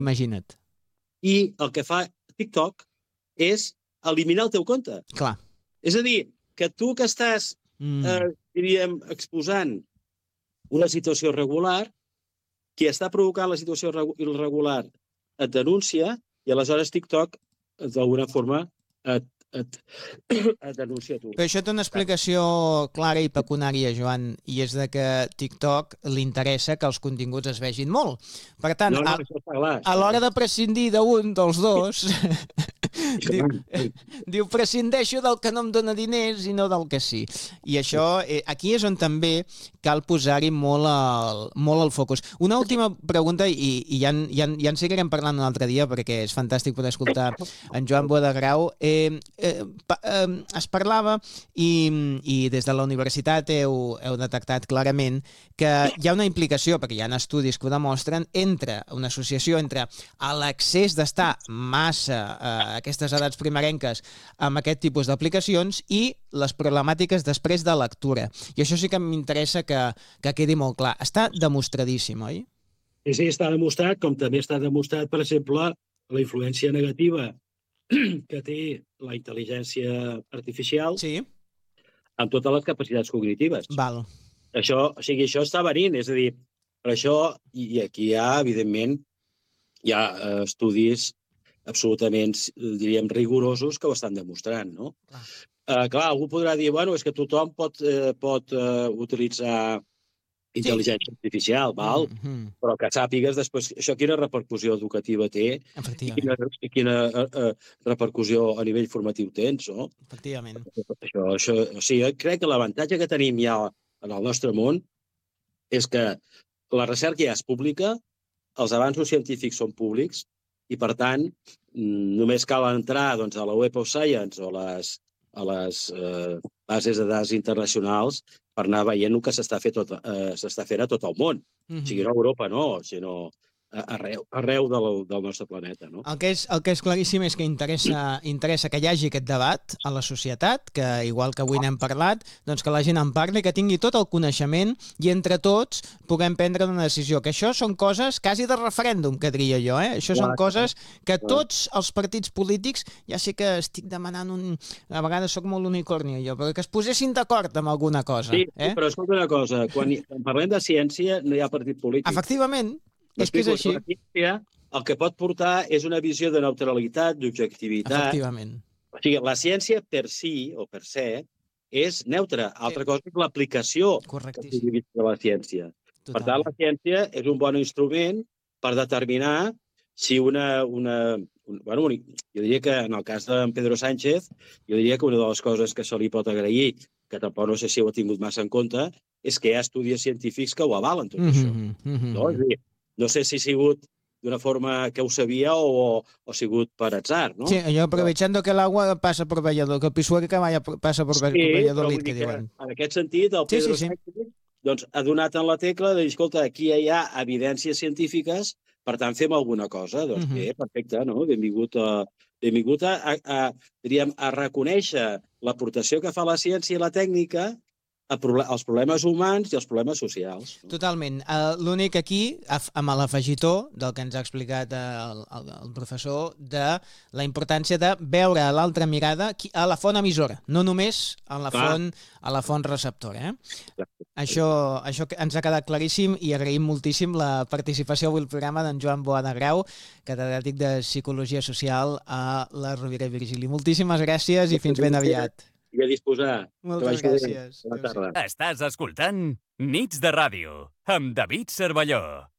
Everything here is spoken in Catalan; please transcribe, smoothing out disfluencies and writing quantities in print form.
Imagina't. I el que fa TikTok és eliminar el teu compte. Clar. És a dir, que tu que estàs, diríem, exposant una situació irregular, qui està provocant la situació irregular et denuncia i aleshores TikTok d'alguna forma et denuncia tu. Però això té una explicació clara i pecunària, Joan, i és de que TikTok li interessa que els continguts es vegin molt. Per tant, això està clar. A l'hora de prescindir d'un dels dos, diu prescindeixo del que no em dóna diners i no del que sí. I això, aquí és on també cal posar-hi molt el focus. Una última pregunta, i ja en seguirem parlant un altre dia, perquè és fantàstic poder escoltar en Joan Boadagrau. Es parlava, i des de la universitat heu detectat clarament que hi ha una implicació, perquè hi ha estudis que ho demostren, entre una associació entre l'accés d'estar massa a aquestes edats primerenques amb aquest tipus d'aplicacions i les problemàtiques després de lectura. I això sí que m'interessa que quedi molt clar. Està demostradíssim, oi? Sí, està demostrat, com també està demostrat, per exemple, la influència negativa que té la intel·ligència artificial amb totes les capacitats cognitives. Val. Això està venint, és a dir, per això, i aquí hi ha, evidentment, hi ha estudis absolutament, diríem, rigorosos que ho estan demostrant, no? Clar, algú podrà dir, bueno, és que tothom pot utilitzar intel·ligència artificial, val? Però que sàpigues després això quina repercussió educativa té i quina repercussió a nivell formatiu tens, no? Efectivament. O sigui, crec que l'avantatge que tenim ja en el nostre món és que la recerca ja és pública, els avanços científics són públics i, per tant, només cal entrar a la Web of Science o a les bases de dades internacionals per anar veient el que s'està fent a tot el món. O sigui, no a Europa, no, sinó arreu del nostre planeta. No? El que és claríssim és que interessa que hi hagi aquest debat a la societat, que igual que avui n'hem parlat, doncs que la gent en parli, que tingui tot el coneixement i entre tots puguem prendre una decisió. Que això són coses quasi de referèndum, que diria jo. Això són coses que tots els partits polítics, ja sé que estic demanant a vegades soc molt unicorni jo, però que es posessin d'acord amb alguna cosa. Sí, però escolta una cosa, quan parlem de ciència no hi ha partit polític. Efectivament. És que és així. El que pot portar és una visió de neutralitat, d'objectivitat. Efectivament. O sigui, la ciència per si, o per se, és neutra. Altra cosa és l'aplicació de la ciència. Per tant, la ciència és un bon instrument per determinar si Bueno, jo diria que en el cas d'en Pedro Sánchez, jo diria que una de les coses que se li pot agrair, que tampoc no sé si ho ha tingut massa en compte, és que hi ha estudis científics que ho avalen tot això. No? És a dir, no sé si ha sigut d'una forma que ho sabia o ha sigut per atzar, ¿no? Sí, yo aprovechando que el agua pasa por Valladolid, que el Pisuerga que pasa por Valladolid, que diuen. En aquest sentit, el Pedro Sánchez doncs, ha donat en la tecla de dir, escolta, aquí hi ha evidències científiques, per tant, fem alguna cosa. Doncs bé, perfecte, no? Benvingut a reconèixer l'aportació que fa la ciència i la tècnica als problemes humans i als problemes socials. Totalment. L'únic aquí, amb l'afegitó del que ens ha explicat el professor, de la importància de veure l'altra mirada a la font emissora, no només a la font receptora. Això ens ha quedat claríssim i agraïm moltíssim la participació avui al programa d'en Joan Boadagrau, catedràtic de Psicologia Social a la Rovira i Virgili. Moltíssimes gràcies i fins ben aviat. I a disposar. Moltes gràcies. Bona tarda. Estàs escoltant Nits de Ràdio amb David Cervelló.